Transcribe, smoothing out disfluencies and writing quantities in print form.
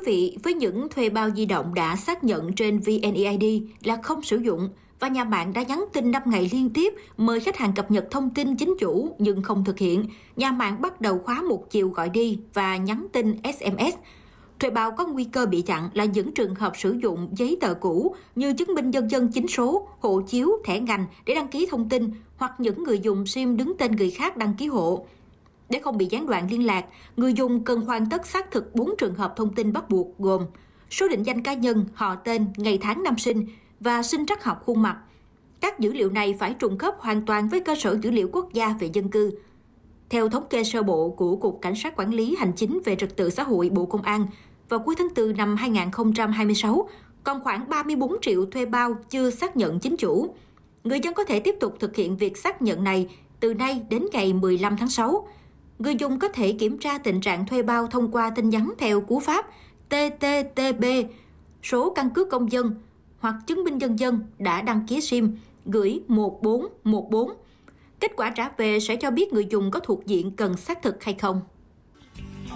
quý vị, với những thuê bao di động đã xác nhận trên VNeID là không sử dụng và nhà mạng đã nhắn tin 5 ngày liên tiếp mời khách hàng cập nhật thông tin chính chủ nhưng không thực hiện, nhà mạng bắt đầu khóa một chiều gọi đi và nhắn tin SMS. Thuê bao có nguy cơ bị chặn là những trường hợp sử dụng giấy tờ cũ như chứng minh nhân dân chính số, hộ chiếu, thẻ ngành để đăng ký thông tin hoặc những người dùng SIM đứng tên người khác đăng ký hộ. Để không bị gián đoạn liên lạc, người dùng cần hoàn tất xác thực 4 trường hợp thông tin bắt buộc gồm số định danh cá nhân, họ tên, ngày tháng năm sinh và sinh trắc học khuôn mặt. Các dữ liệu này phải trùng khớp hoàn toàn với cơ sở dữ liệu quốc gia về dân cư. Theo thống kê sơ bộ của Cục Cảnh sát Quản lý Hành chính về Trật tự xã hội Bộ Công an, vào cuối tháng 4 năm 2026, còn khoảng 34 triệu thuê bao chưa xác nhận chính chủ. Người dân có thể tiếp tục thực hiện việc xác nhận này từ nay đến ngày 15 tháng 6. Người dùng có thể kiểm tra tình trạng thuê bao thông qua tin nhắn theo cú pháp TTTB, số căn cước công dân hoặc chứng minh nhân dân đã đăng ký SIM, gửi 1414. Kết quả trả về sẽ cho biết người dùng có thuộc diện cần xác thực hay không.